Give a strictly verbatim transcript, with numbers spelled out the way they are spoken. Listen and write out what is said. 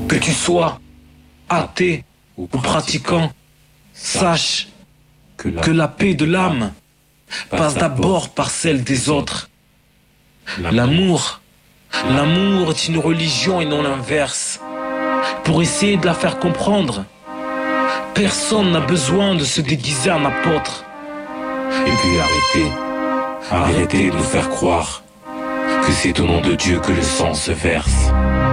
Que tu sois athée ou pratiquant, sache que la paix de l'âme passe d'abord par celle des autres. L'amour, l'amour est une religion et non l'inverse. Pour essayer de la faire comprendre, personne n'a besoin de se déguiser en apôtre. Et puis arrêtez, arrêtez de nous faire croire que c'est au nom de Dieu que le sang se verse.